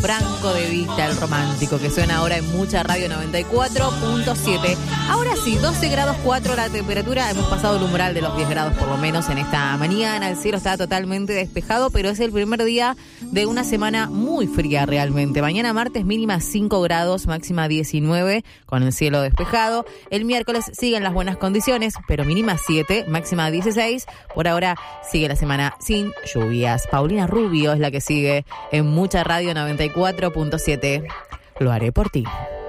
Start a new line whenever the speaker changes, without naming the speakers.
Franco De Vita, el romántico, que suena ahora en Mucha Radio 94.7. Ahora sí, 12 grados 4 la temperatura. Hemos pasado el umbral de los 10 grados por lo menos en esta mañana. El cielo está totalmente despejado, pero es el primer día de una semana muy fría realmente. Mañana martes mínima 5 grados, máxima 19 con el cielo despejado. El miércoles siguen las buenas condiciones, pero mínima 7, máxima 16. Por ahora sigue la semana sin lluvias. Paulina Rubio es la que sigue en Mucha Radio 94.7. Lo haré por ti.